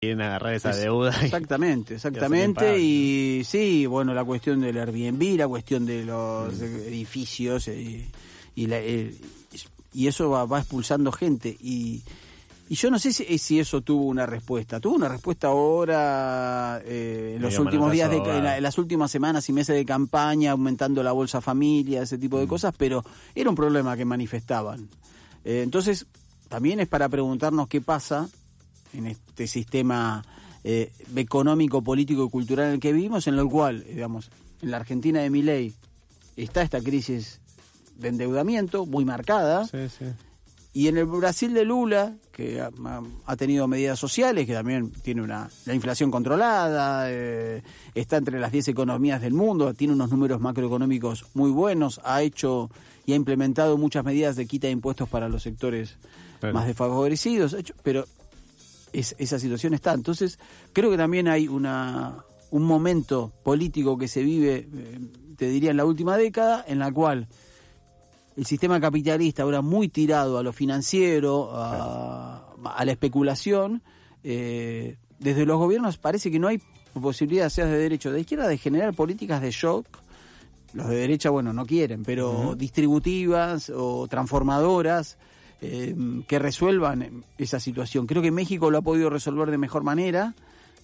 quieren agarrar esa deuda. Exactamente. Y sí, bueno, la cuestión del Airbnb, la cuestión de los edificios y eso va expulsando gente y yo no sé si eso tuvo una respuesta. Tuvo una respuesta ahora en los últimos días, en las últimas semanas y meses de campaña, aumentando la Bolsa Familia, ese tipo de cosas, pero era un problema que manifestaban. Entonces, también es para preguntarnos qué pasa en este sistema económico, político y cultural en el que vivimos, en el cual, digamos, en la Argentina de Milei está esta crisis de endeudamiento muy marcada. Sí. Y en el Brasil de Lula, que ha tenido medidas sociales, que también tiene la inflación controlada, está entre las 10 economías del mundo, tiene unos números macroeconómicos muy buenos, ha hecho y ha implementado muchas medidas de quita de impuestos para los sectores más desfavorecidos, pero esa situación está. Entonces, creo que también hay un momento político que se vive, te diría, en la última década, en la cual el sistema capitalista, ahora muy tirado a lo financiero, a la especulación, desde los gobiernos parece que no hay posibilidad, seas de derecha o de izquierda, de generar políticas de shock. Los de derecha, bueno, no quieren, pero distributivas o transformadoras que resuelvan esa situación. Creo que México lo ha podido resolver de mejor manera.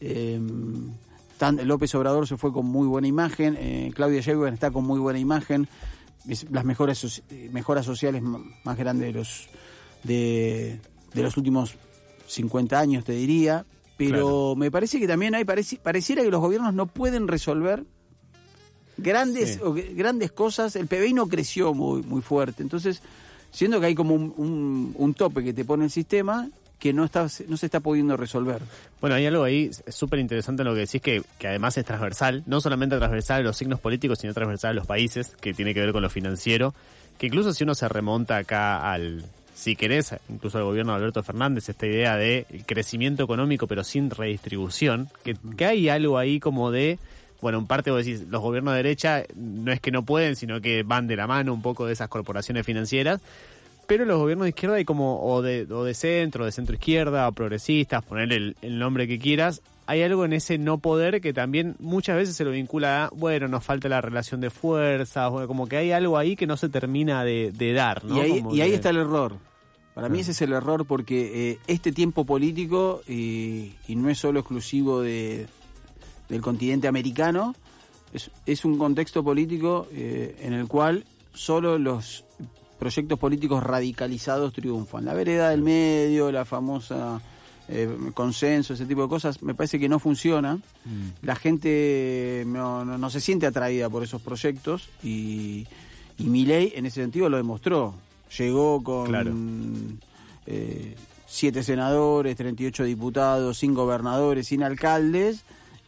López Obrador se fue con muy buena imagen, Claudia Sheinbaum está con muy buena imagen. Las mejoras sociales más grandes de los últimos 50 años, te diría, pero me parece que también pareciera que los gobiernos no pueden resolver grandes cosas. El PBI no creció muy fuerte, entonces siendo que hay como un tope que te pone el sistema que no se está pudiendo resolver. Bueno, hay algo ahí súper interesante en lo que decís, que además es transversal, no solamente transversal a los signos políticos, sino transversal a los países, que tiene que ver con lo financiero, que incluso si uno se remonta acá si querés, incluso al gobierno de Alberto Fernández, esta idea de crecimiento económico pero sin redistribución, que hay algo ahí como de, bueno, en parte vos decís, los gobiernos de derecha no es que no pueden, sino que van de la mano un poco de esas corporaciones financieras, pero los gobiernos de izquierda hay como o de centro izquierda, o progresistas, ponerle el nombre que quieras, hay algo en ese no poder que también muchas veces se lo vincula a, bueno, nos falta la relación de fuerzas, bueno, como que hay algo ahí que no se termina de dar, ¿no? Y ahí está el error. Para mí ese es el error, porque este tiempo político, y no es solo exclusivo del continente americano, es un contexto político en el cual solo los proyectos políticos radicalizados triunfan. La vereda del medio, la famosa consenso, ese tipo de cosas, me parece que no funciona. La gente no se siente atraída por esos proyectos y Milei en ese sentido lo demostró. Llegó con 7 senadores, 38 diputados, 5 gobernadores, sin alcaldes,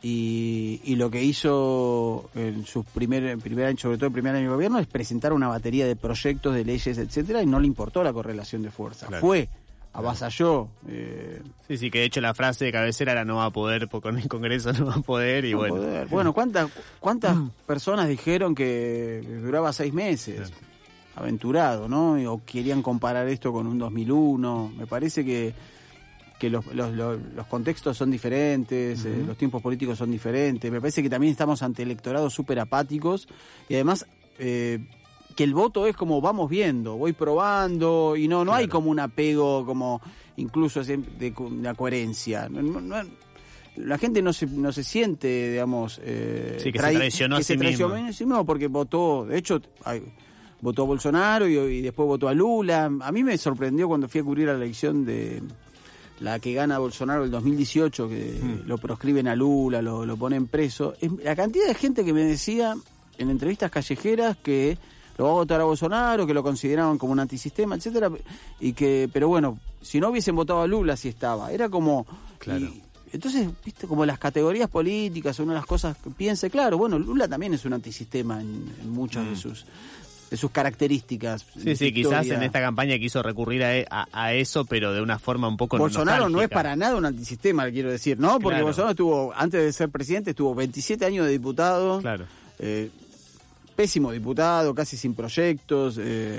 y lo que hizo en su primer año, sobre todo el primer año de gobierno, es presentar una batería de proyectos, de leyes, etcétera, y no le importó la correlación de fuerza. Fue, avasalló. Sí, que de hecho la frase de cabecera era no va a poder, porque con el Congreso no va a poder, y bueno. Bueno, ¿cuántas personas dijeron que duraba 6 meses? Aventurado, ¿no? O querían comparar esto con un 2001. Me parece que los contextos son diferentes, los tiempos políticos son diferentes. Me parece que también estamos ante electorados súper apáticos y además que el voto es como vamos viendo, voy probando y no hay como un apego, como incluso de la coherencia. La gente no se siente, digamos... que se traicionó a sí mismo porque votó, de hecho... Votó a Bolsonaro y después votó a Lula. A mí me sorprendió cuando fui a cubrir la elección de la que gana Bolsonaro el 2018, que lo proscriben a Lula, lo ponen preso. La cantidad de gente que me decía en entrevistas callejeras que lo va a votar a Bolsonaro, que lo consideraban como un antisistema, etcétera, pero bueno, si no hubiesen votado a Lula, sí estaba. Era como... Claro. Entonces, viste, como las categorías políticas, una de las cosas que piensa, claro, bueno, Lula también es un antisistema en muchas de sus características. Sí, quizás en esta campaña quiso recurrir a eso, pero de una forma un poco Bolsonaro no es para nada un antisistema, quiero decir, ¿no? Porque Bolsonaro antes de ser presidente, estuvo 27 años de diputado. Claro. pésimo diputado, casi sin proyectos,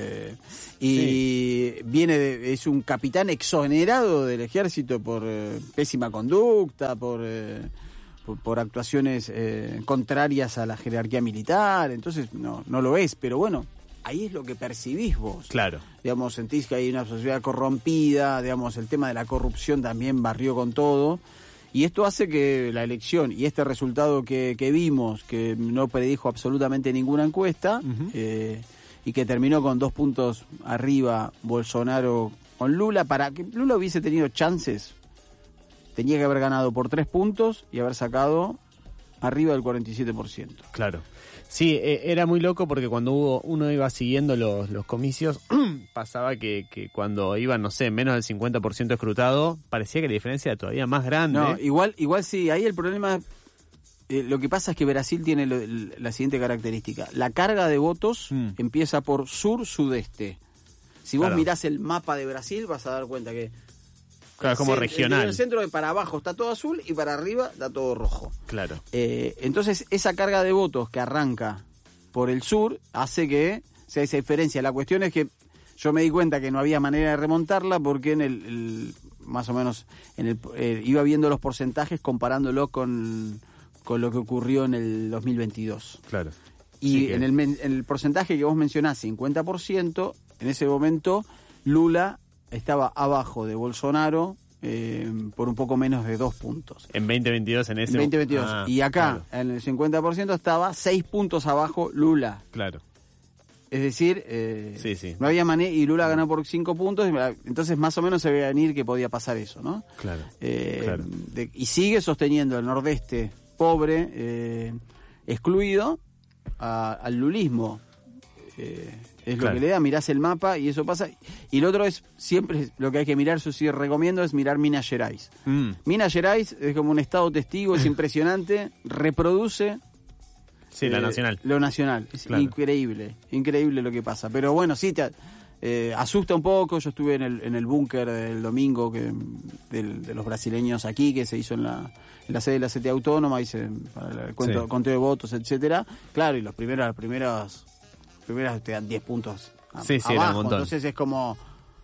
y es un capitán exonerado del ejército por pésima conducta, por actuaciones contrarias a la jerarquía militar. Entonces no lo es, pero bueno, ahí es lo que percibís vos. Claro. Digamos, sentís que hay una sociedad corrompida, digamos, el tema de la corrupción también barrió con todo. Y esto hace que la elección y este resultado que vimos, que no predijo absolutamente ninguna encuesta, y que terminó con 2 puntos arriba Bolsonaro con Lula, para que Lula hubiese tenido chances, tenía que haber ganado por 3 puntos y haber sacado arriba del 47%. Claro. Sí, era muy loco porque cuando uno iba siguiendo los comicios, pasaba que cuando iban, no sé, menos del 50% escrutado, parecía que la diferencia era todavía más grande. No, igual sí, ahí el problema, lo que pasa es que Brasil tiene la siguiente característica. La carga de votos empieza por sur-sudeste. Si vos mirás el mapa de Brasil, vas a dar cuenta que... Claro, como regional. El centro de para abajo está todo azul y para arriba está todo rojo. Claro. Entonces, esa carga de votos que arranca por el sur hace que sea esa diferencia. La cuestión es que yo me di cuenta que no había manera de remontarla porque más o menos iba viendo los porcentajes comparándolo con lo que ocurrió en el 2022. Claro. Y Sí, en el porcentaje que vos mencionás, 50%, en ese momento Lula estaba abajo de Bolsonaro por un poco menos de 2 puntos. En 2022 en ese... En 2022. Y acá, claro. en el 50% estaba 6 puntos abajo Lula. Claro. Es decir, sí. no había manera, y Lula ganó por 5 puntos, entonces más o menos se veía venir que podía pasar eso, ¿no? Claro. Y sigue sosteniendo el nordeste pobre, excluido, al lulismo. Es lo que le da, mirás el mapa y eso pasa. Y lo otro es, siempre lo que hay que mirar, yo sí recomiendo, es mirar Minas Gerais. Minas Gerais es como un estado testigo, es impresionante, reproduce... Sí, la nacional. Lo nacional. Es increíble lo que pasa. Pero bueno, sí, te asusta un poco. Yo estuve en el búnker del domingo de los brasileños aquí, que se hizo en la sede de la CTA Autónoma, para el conteo de votos, etcétera. Claro, y las primeras te dan 10 puntos abajo. Entonces es como...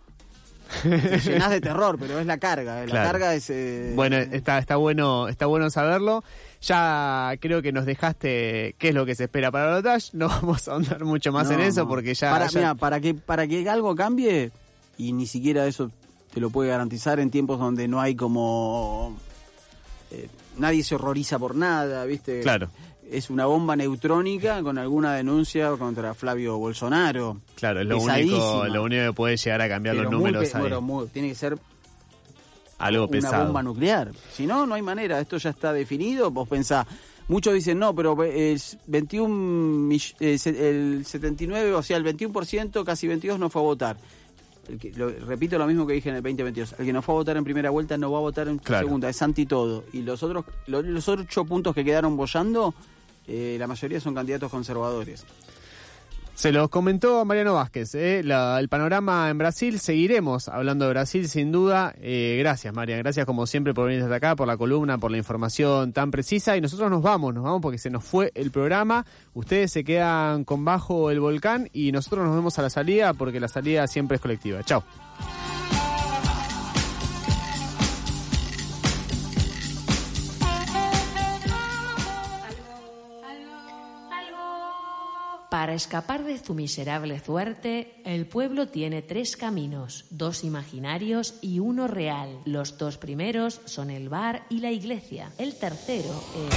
te llenás de terror, pero es la carga. La carga es... Bueno, está bueno saberlo. Ya creo que nos dejaste qué es lo que se espera para la Balotage. No vamos a ahondar mucho más en eso porque ya... Mira, para que algo cambie, y ni siquiera eso te lo puede garantizar en tiempos donde no hay como... nadie se horroriza por nada, ¿viste? Claro. Es una bomba neutrónica con alguna denuncia contra Flavio Bolsonaro. Claro, es lo único que puede llegar a cambiar los números ahí. Tiene que ser algo pesado. Una bomba nuclear. Si no, no hay manera. Esto ya está definido. Vos pensás, muchos dicen, no, pero el 79, o sea, el 21%, casi 22, no fue a votar. Repito lo mismo que dije en el 2022. El que no fue a votar en primera vuelta no va a votar en segunda. Es anti todo. Y los otros 8 puntos que quedaron boyando, la mayoría son candidatos conservadores. Se los comentó Mariano Vázquez, el panorama en Brasil. Seguiremos hablando de Brasil sin duda. Gracias, Marian, gracias como siempre por venir hasta acá, por la columna, por la información tan precisa. Y nosotros nos vamos porque se nos fue el programa. Ustedes se quedan con Bajo el Volcán y nosotros nos vemos a la salida, porque la salida siempre es colectiva. Chao. Para escapar de tu miserable suerte, el pueblo tiene 3 caminos, 2 imaginarios y 1 real. Los 2 primeros son el bar y la iglesia. El tercero es...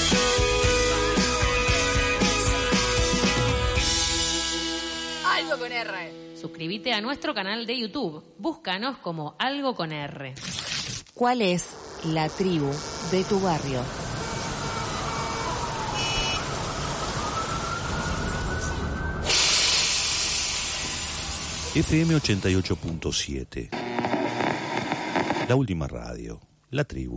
Algo con R. Suscríbete a nuestro canal de YouTube. Búscanos como Algo con R. ¿Cuál es la tribu de tu barrio? FM 88.7. La última radio. La tribu.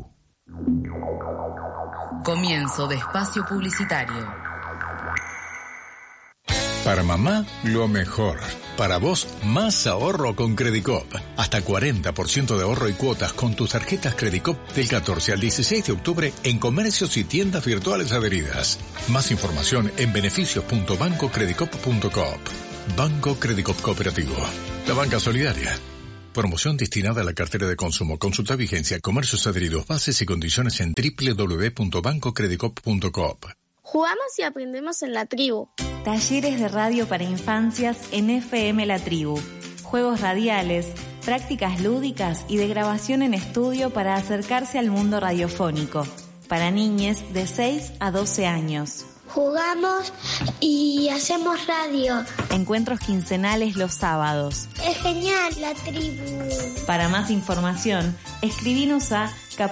Comienzo de espacio publicitario. Para mamá, lo mejor. Para vos, más ahorro con Credicop. Hasta 40% de ahorro y cuotas con tus tarjetas Credicop del 14 al 16 de octubre en comercios y tiendas virtuales adheridas. Más información en beneficios.bancocredicop.coop. Banco Credicop Cooperativo. La banca solidaria. Promoción destinada a la cartera de consumo. Consulta vigencia, comercios adheridos, bases y condiciones en www.bancocredicop.coop. Jugamos y aprendemos en la tribu. Talleres de radio para infancias en FM La Tribu. Juegos radiales, prácticas lúdicas y de grabación en estudio para acercarse al mundo radiofónico. Para niñes de 6 a 12 años. Jugamos y hacemos radio. Encuentros quincenales los sábados. Es genial la tribu. Para más información, escribinos a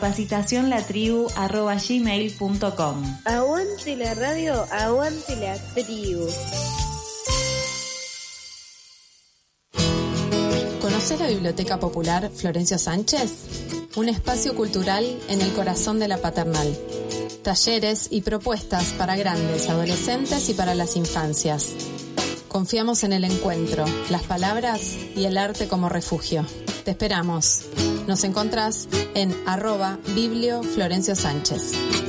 capacitacionlatribu@gmail.com. Aguante la radio, aguante la tribu. ¿Conoces la Biblioteca Popular Florencio Sánchez? Un espacio cultural en el corazón de la Paternal. Talleres y propuestas para grandes, adolescentes y para las infancias. Confiamos en el encuentro, las palabras y el arte como refugio. Te esperamos. Nos encontrás en @biblioflorenciosánchez.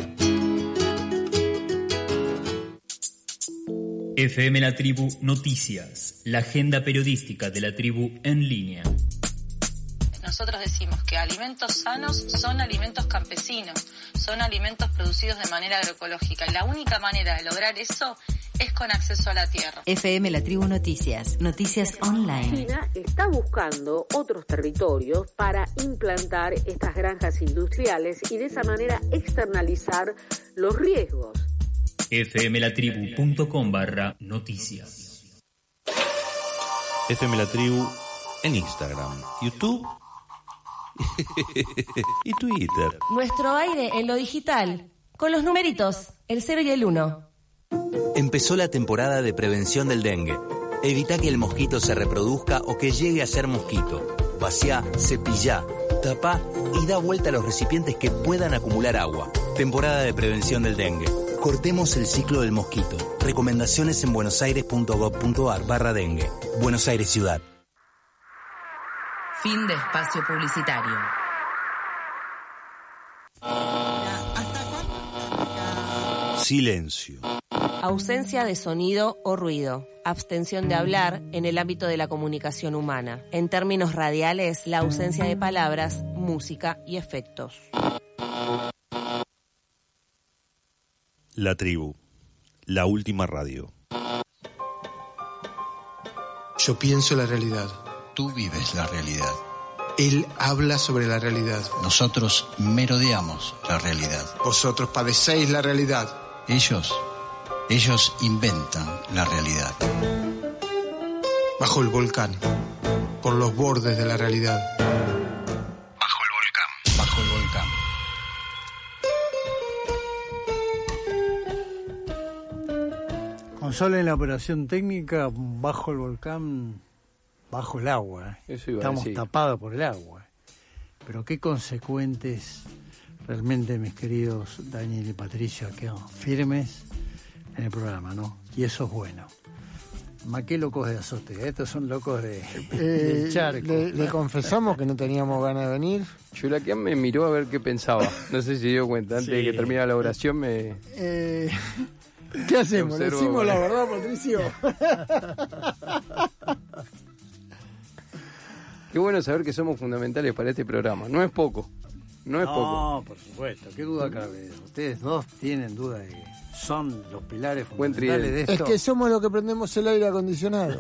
FM La Tribu Noticias, la agenda periodística de la tribu en línea. Nosotros decimos que alimentos sanos son alimentos campesinos, son alimentos producidos de manera agroecológica. Y la única manera de lograr eso es con acceso a la tierra. FM La Tribu Noticias, noticias online. China está buscando otros territorios para implantar estas granjas industriales y de esa manera externalizar los riesgos. fmlatribu.com/noticias. FM La Tribu en Instagram, YouTube y Twitter. Nuestro aire en lo digital, con los numeritos, el 0 y el 1. Empezó la temporada de prevención del dengue. Evita que el mosquito se reproduzca o que llegue a ser mosquito. Vaciá, cepillá, tapá y da vuelta a los recipientes que puedan acumular agua. Temporada de prevención del dengue. Cortemos el ciclo del mosquito. Recomendaciones en buenosaires.gov.ar/dengue. Buenos Aires Ciudad. Fin de espacio publicitario. Silencio. Ausencia de sonido o ruido. Abstención de hablar en el ámbito de la comunicación humana. En términos radiales, la ausencia de palabras, música y efectos. La Tribu, la última radio. Yo pienso la realidad. Tú vives la realidad. Él habla sobre la realidad. Nosotros merodeamos la realidad. Vosotros padecéis la realidad. Ellos inventan la realidad. Bajo el volcán, por los bordes de la realidad. Bajo el volcán. Bajo el volcán. Consola en la operación técnica, bajo el volcán, bajo el agua. Estamos tapados por el agua. Pero qué consecuentes realmente, mis queridos Daniel y Patricio, quedan firmes en el programa, ¿no? Y eso es bueno. Más que locos de azote, estos son locos del charco. Le confesamos que no teníamos ganas de venir. Yulaquian me miró a ver qué pensaba. No sé si se dio cuenta. Antes de que termine la oración me... ¿Qué hacemos? ¿Le decimos la verdad, Patricio? Qué bueno saber que somos fundamentales para este programa. No es poco. No, por supuesto. ¿Qué duda cabe? Ustedes dos tienen duda de que son los pilares fundamentales de esto. Es que somos los que prendemos el aire acondicionado.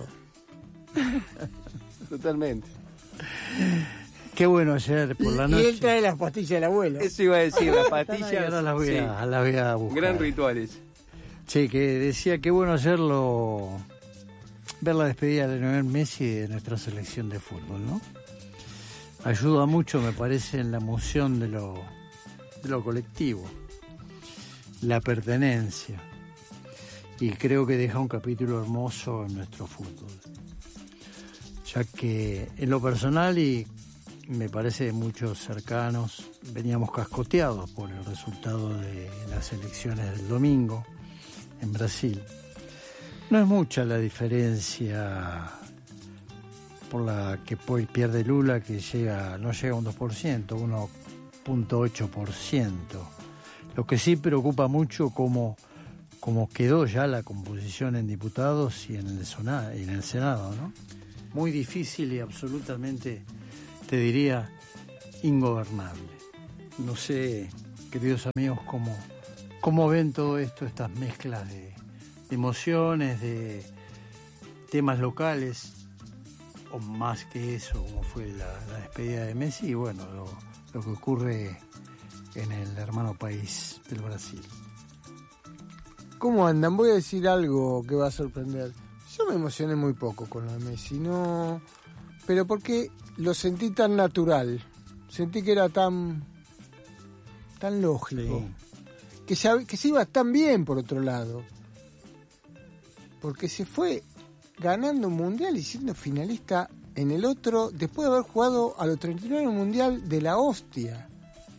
Totalmente. Qué bueno ayer por la noche. Y él trae las pastillas del abuelo. Eso iba a decir, las pastillas. Ahora las voy a buscar. Gran rituales. Sí, que decía qué bueno hacerlo, ver la despedida de Lionel Messi de nuestra selección de fútbol, ¿no? Ayuda mucho, me parece, en la emoción de lo colectivo, la pertenencia, y creo que deja un capítulo hermoso en nuestro fútbol, ya que en lo personal, y me parece muchos cercanos, veníamos cascoteados por el resultado de las elecciones del domingo en Brasil, No es mucha la diferencia por la que pierde Lula, que no llega a un 2%, 1.8%. Lo que sí preocupa mucho cómo quedó ya la composición en diputados y en el Senado, ¿no? Muy difícil y absolutamente, te diría, ingobernable. No sé, queridos amigos, cómo ven todo esto, estas mezclas de emociones, de temas locales, o más que eso, como fue la despedida de Messi, y bueno, lo que ocurre en el hermano país del Brasil. ¿Cómo andan? Voy a decir algo que va a sorprender. Yo me emocioné muy poco con lo de Messi, no, pero porque lo sentí tan natural, sentí que era tan lógico, sí. que se iba tan bien por otro lado, porque se fue ganando un mundial y siendo finalista en el otro, después de haber jugado a los 39 en un mundial de la hostia.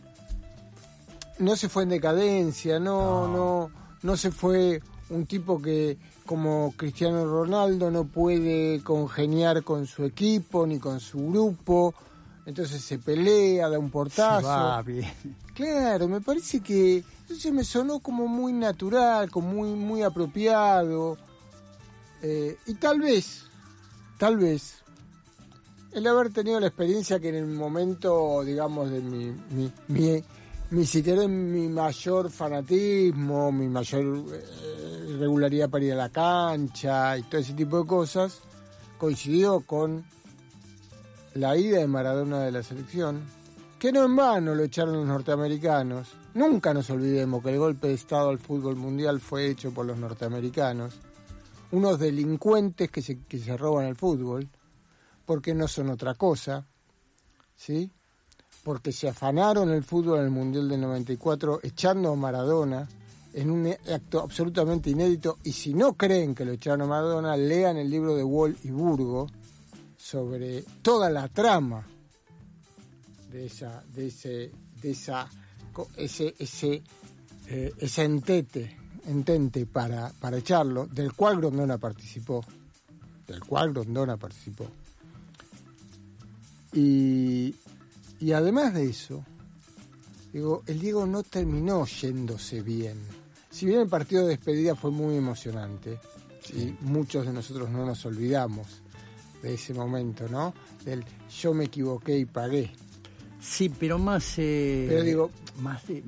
No se fue en decadencia, no se fue un tipo que, como Cristiano Ronaldo, no puede congeniar con su equipo ni con su grupo, entonces se pelea, da un portazo. Se va bien. Claro, me parece que eso me sonó como muy natural, como muy apropiado. Y tal vez, el haber tenido la experiencia que en el momento, digamos, de si querés, mi mayor fanatismo, mi mayor regularidad para ir a la cancha y todo ese tipo de cosas, coincidió con la ida de Maradona de la selección, que no en vano lo echaron los norteamericanos. Nunca nos olvidemos que el golpe de Estado al fútbol mundial fue hecho por los norteamericanos, unos delincuentes que se roban el fútbol, porque no son otra cosa, ¿sí? Porque se afanaron el fútbol en el Mundial del 94 echando a Maradona en un acto absolutamente inédito, y si no creen que lo echaron a Maradona, lean el libro de Wall y Burgo sobre toda la trama de ese entente para echarlo, del cual Grondona participó. Y además de eso, el Diego no terminó yéndose bien. Si bien el partido de despedida fue muy emocionante, y muchos de nosotros no nos olvidamos de ese momento, ¿no? Del yo me equivoqué y pagué. Sí, pero más pero digo, de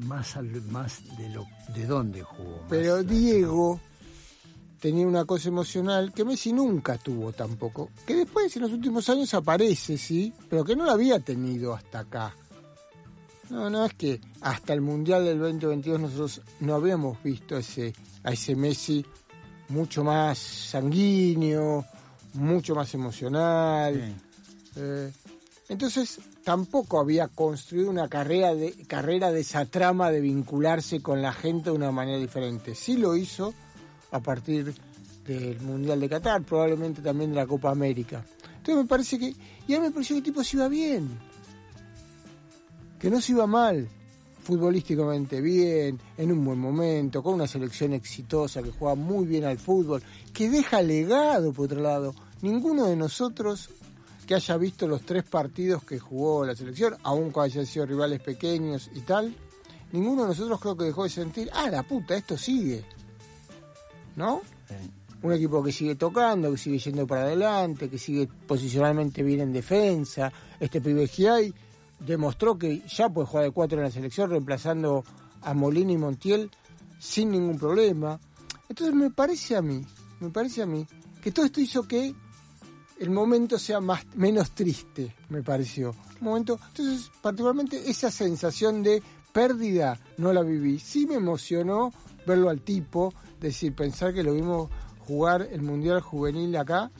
dónde jugó. Pero Diego tenía una cosa emocional que Messi nunca tuvo tampoco, que después en los últimos años aparece, sí, pero que no la había tenido hasta acá. No es que hasta el Mundial del 2022 nosotros no habíamos visto a ese Messi mucho más sanguíneo, mucho más emocional. Sí. Entonces tampoco había construido una carrera de esa trama de vincularse con la gente de una manera diferente. Sí lo hizo a partir del Mundial de Qatar, probablemente también de la Copa América. Entonces me pareció que el tipo se iba bien, que no se iba mal, futbolísticamente bien, en un buen momento, con una selección exitosa que juega muy bien al fútbol, que deja legado por otro lado. Ninguno de nosotros que haya visto los 3 partidos que jugó la selección, aun cuando hayan sido rivales pequeños y tal, ninguno de nosotros creo que dejó de sentir, la puta, esto sigue, ¿no? Sí. Un equipo que sigue tocando, que sigue yendo para adelante, que sigue posicionalmente bien en defensa. Este pibe Giai demostró que ya puede jugar de 4 en la selección, reemplazando a Molina y Montiel sin ningún problema. Entonces me parece a mí que todo esto hizo que el momento sea menos triste, me pareció. Entonces, particularmente esa sensación de pérdida no la viví. Sí me emocionó verlo al tipo, pensar que lo vimos jugar el Mundial Juvenil acá,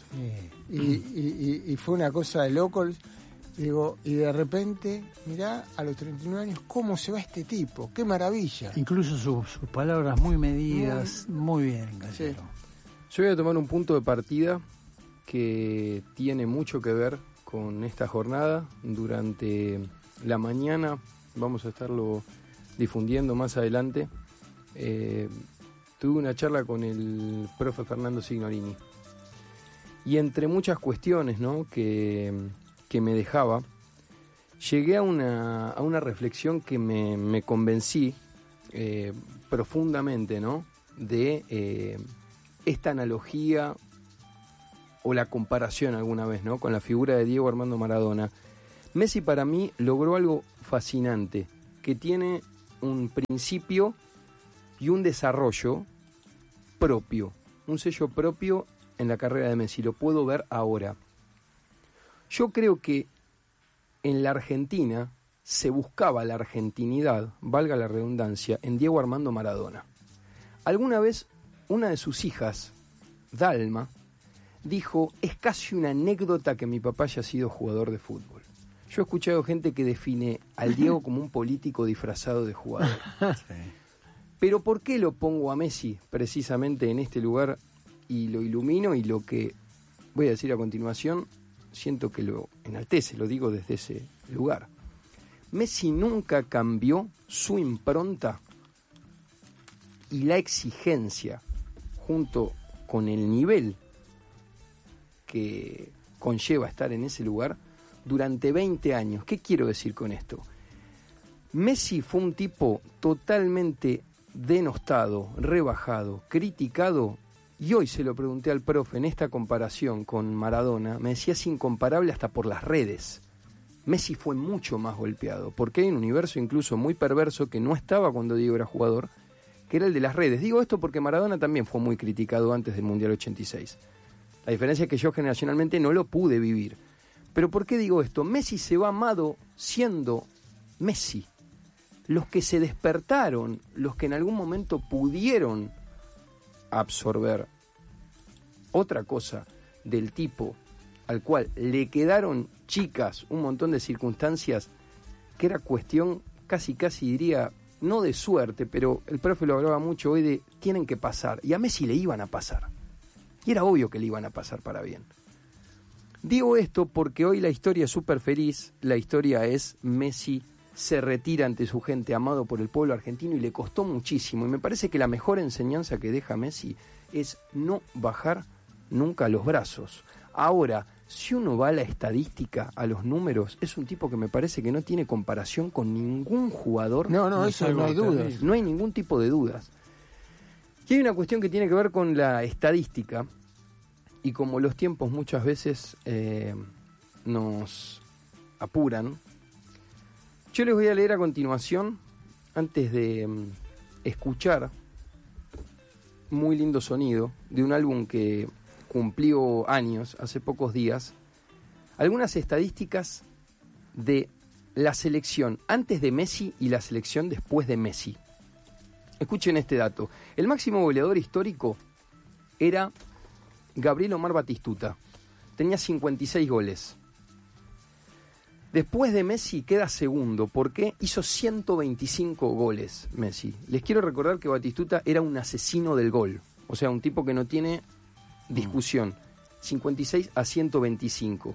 y fue una cosa de locos. Y de repente, mirá, a los 39 años, ¿cómo se va este tipo? ¡Qué maravilla! Incluso sus palabras muy medidas, muy bien, Gallero. Sí. Yo voy a tomar un punto de partida que tiene mucho que ver con esta jornada. Durante la mañana vamos a estarlo difundiendo más adelante. tuve una charla con el profe Fernando Signorini. Y entre muchas cuestiones, ¿no?, que me dejaba, llegué a una reflexión que me convencí profundamente, ¿no?, de esta analogía o la comparación alguna vez, ¿no?, con la figura de Diego Armando Maradona. Messi para mí logró algo fascinante, que tiene un principio y un desarrollo propio, un sello propio en la carrera de Messi. Lo puedo ver ahora. Yo creo que en la Argentina se buscaba la argentinidad, valga la redundancia, en Diego Armando Maradona. Alguna vez una de sus hijas, Dalma, dijo: es casi una anécdota que mi papá haya sido jugador de fútbol. Yo he escuchado gente que define al Diego como un político disfrazado de jugador. Sí. Pero ¿por qué lo pongo a Messi precisamente en este lugar y lo ilumino? Y lo que voy a decir a continuación, siento que lo enaltece, lo digo desde ese lugar. Messi nunca cambió su impronta y la exigencia, junto con el nivel que conlleva estar en ese lugar, durante 20 años. ¿Qué quiero decir con esto? Messi fue un tipo totalmente denostado, rebajado, criticado, y hoy se lo pregunté al profe en esta comparación con Maradona, me decía es incomparable hasta por las redes. Messi fue mucho más golpeado, porque hay un universo incluso muy perverso que no estaba cuando Diego era jugador, que era el de las redes. Digo esto porque Maradona también fue muy criticado antes del Mundial 86. La diferencia es que yo generacionalmente no lo pude vivir. Pero ¿por qué digo esto? Messi se va amado siendo Messi. Los que se despertaron, los que en algún momento pudieron absorber otra cosa del tipo al cual le quedaron chicas un montón de circunstancias que era cuestión casi diría, no de suerte, pero el profe lo hablaba mucho hoy de tienen que pasar, y a Messi le iban a pasar. Y era obvio que le iban a pasar para bien. Digo esto porque hoy la historia es súper feliz, la historia es Messi se retira ante su gente, amado por el pueblo argentino, y le costó muchísimo. Y me parece que la mejor enseñanza que deja Messi es no bajar nunca los brazos. Ahora, si uno va a la estadística, a los números, es un tipo que me parece que no tiene comparación con ningún jugador. No, eso no hay dudas. No hay ningún tipo de dudas. Y hay una cuestión que tiene que ver con la estadística, y como los tiempos muchas veces nos apuran, yo les voy a leer a continuación, antes de escuchar muy lindo sonido de un álbum que cumplió años hace pocos días, algunas estadísticas de la selección antes de Messi y la selección después de Messi. Escuchen este dato. El máximo goleador histórico era Gabriel Omar Batistuta. Tenía 56 goles. Después de Messi queda segundo, porque hizo 125 goles Messi. Les quiero recordar que Batistuta era un asesino del gol. O sea, un tipo que no tiene discusión. 56 a 125.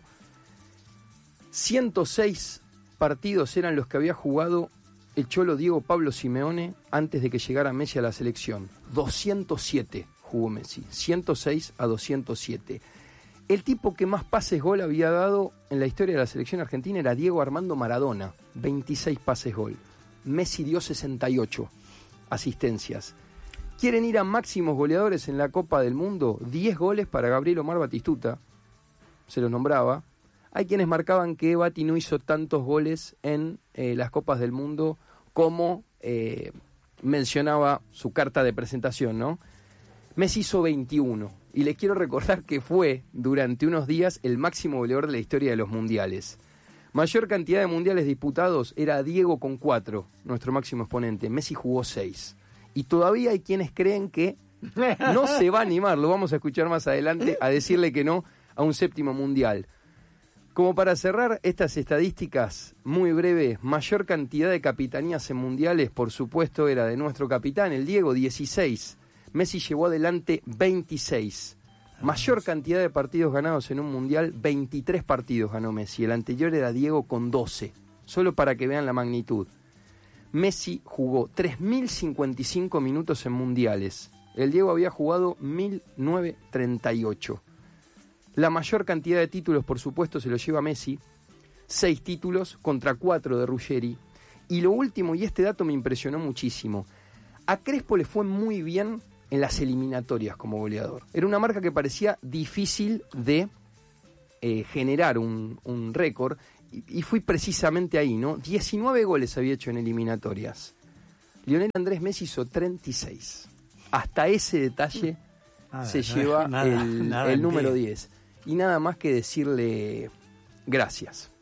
106 partidos eran los que había jugado el Cholo Diego Pablo Simeone antes de que llegara Messi a la selección. 207 jugó Messi. 106 a 207. El tipo que más pases gol había dado en la historia de la selección argentina era Diego Armando Maradona, 26 pases gol. Messi dio 68 asistencias. ¿Quieren ir a máximos goleadores en la Copa del Mundo? 10 goles para Gabriel Omar Batistuta, se los nombraba. Hay quienes marcaban que Bati no hizo tantos goles en las Copas del Mundo como mencionaba su carta de presentación, ¿no? Messi hizo 21. Y les quiero recordar que fue, durante unos días, el máximo goleador de la historia de los mundiales. Mayor cantidad de mundiales disputados era Diego con 4, nuestro máximo exponente. Messi jugó 6. Y todavía hay quienes creen que no se va a animar, lo vamos a escuchar más adelante, a decirle que no a un 7º mundial. Como para cerrar estas estadísticas muy breves, mayor cantidad de capitanías en mundiales, por supuesto, era de nuestro capitán, el Diego, 16. Messi llevó adelante 26. Mayor cantidad de partidos ganados en un mundial, 23 partidos ganó Messi. El anterior era Diego con 12. Solo para que vean la magnitud. Messi jugó 3.055 minutos en mundiales. El Diego había jugado 1938. La mayor cantidad de títulos, por supuesto, se lo lleva Messi. 6 títulos contra 4 de Ruggeri. Y lo último, y este dato me impresionó muchísimo, a Crespo le fue muy bien en las eliminatorias como goleador. Era una marca que parecía difícil de generar un récord, y fui precisamente ahí, ¿no? 19 goles había hecho en eliminatorias. Lionel Andrés Messi hizo 36. Hasta ese detalle se lleva el número 10. Y nada más que decirle gracias.